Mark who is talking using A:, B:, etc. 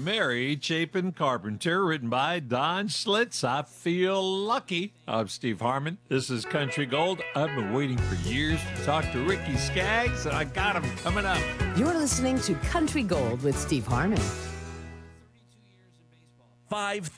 A: Mary Chapin Carpenter, written by Don Schlitz. I feel lucky. I'm Steve Harmon. This is Country Gold. I've been waiting for years to talk to Ricky Skaggs, and I got him coming up.
B: You're listening to Country Gold with Steve Harmon.
C: 5